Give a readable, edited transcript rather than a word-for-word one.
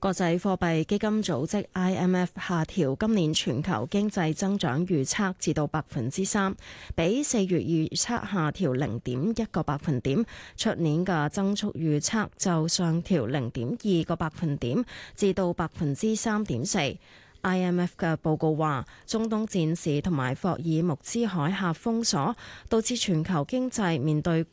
國際貨幣基金組織 IMF 下調今年全球經濟增長預測至到3%，比4月預測下調0.1個百分點。出年嘅增速預測就上調0.2個百分點至到3.4%。IMF 嘅報告話，中東戰事同埋霍爾木茲海峽封鎖導致全球經濟面對